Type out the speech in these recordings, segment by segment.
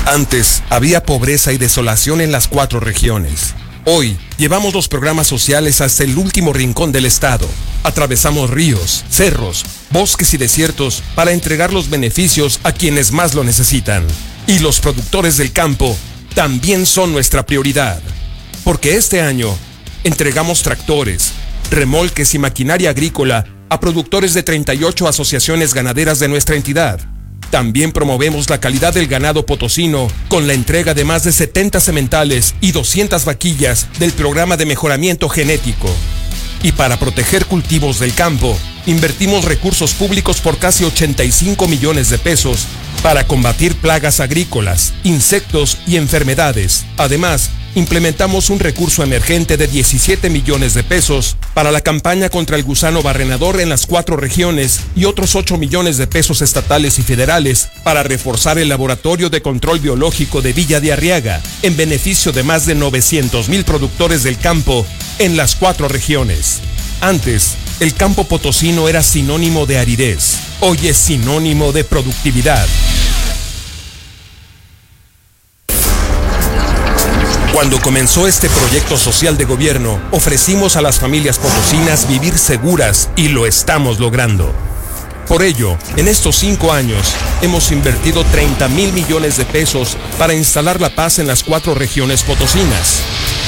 Antes había pobreza y desolación en las 4 regiones. Hoy llevamos los programas sociales hasta el último rincón del estado. Atravesamos ríos, cerros, bosques y desiertos para entregar los beneficios a quienes más lo necesitan. Y los productores del campo también son nuestra prioridad. Porque este año entregamos tractores, remolques y maquinaria agrícola a productores de 38 asociaciones ganaderas de nuestra entidad. También promovemos la calidad del ganado potosino con la entrega de más de 70 sementales y 200 vaquillas del programa de mejoramiento genético. Y para proteger cultivos del campo, invertimos recursos públicos por casi 85 millones de pesos para combatir plagas agrícolas, insectos y enfermedades. Además, implementamos un recurso emergente de 17 millones de pesos para la campaña contra el gusano barrenador en las 4 regiones y otros 8 millones de pesos estatales y federales para reforzar el laboratorio de control biológico de Villa de Arriaga en beneficio de más de 900,000 productores del campo en las 4 regiones. Antes, el campo potosino era sinónimo de aridez. Hoy es sinónimo de productividad. Cuando comenzó este proyecto social de gobierno, ofrecimos a las familias potosinas vivir seguras y lo estamos logrando. Por ello, en estos 5 años, hemos invertido 30,000 millones de pesos para instalar la paz en las 4 regiones potosinas.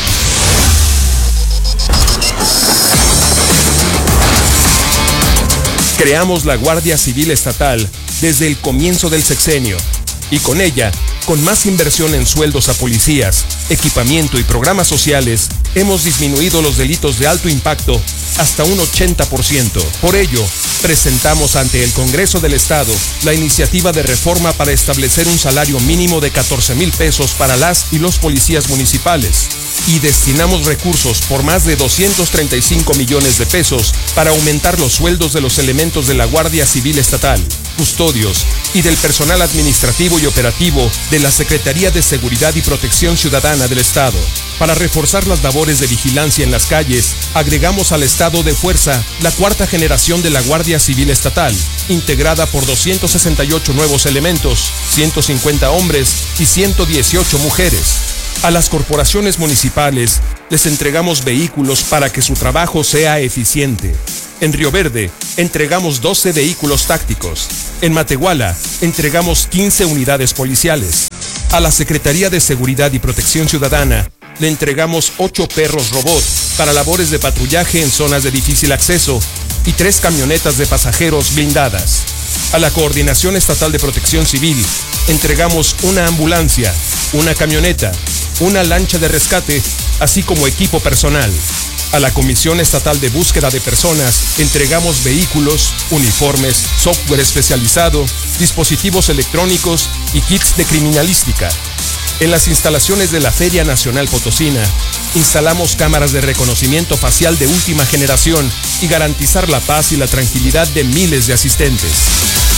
Creamos la Guardia Civil Estatal desde el comienzo del sexenio y con ella, con más inversión en sueldos a policías, equipamiento y programas sociales, hemos disminuido los delitos de alto impacto hasta un 80%. Por ello, presentamos ante el Congreso del Estado la iniciativa de reforma para establecer un salario mínimo de 14,000 pesos para las y los policías municipales. Y destinamos recursos por más de 235 millones de pesos para aumentar los sueldos de los elementos de la Guardia Civil Estatal, custodios y del personal administrativo y operativo de la Secretaría de Seguridad y Protección Ciudadana del Estado. Para reforzar las labores de vigilancia en las calles, agregamos al estado de fuerza la 4ª generación de la Guardia Civil Estatal, integrada por 268 nuevos elementos, 150 hombres y 118 mujeres. A las corporaciones municipales les entregamos vehículos para que su trabajo sea eficiente. En Río Verde entregamos 12 vehículos tácticos. En Matehuala entregamos 15 unidades policiales. A la Secretaría de Seguridad y Protección Ciudadana le entregamos 8 perros robot para labores de patrullaje en zonas de difícil acceso y 3 camionetas de pasajeros blindadas. A la Coordinación Estatal de Protección Civil entregamos una ambulancia, una camioneta, una lancha de rescate, así como equipo personal. A la Comisión Estatal de Búsqueda de Personas entregamos vehículos, uniformes, software especializado, dispositivos electrónicos y kits de criminalística. En las instalaciones de la Feria Nacional Potosina, instalamos cámaras de reconocimiento facial de última generación y garantizar la paz y la tranquilidad de miles de asistentes.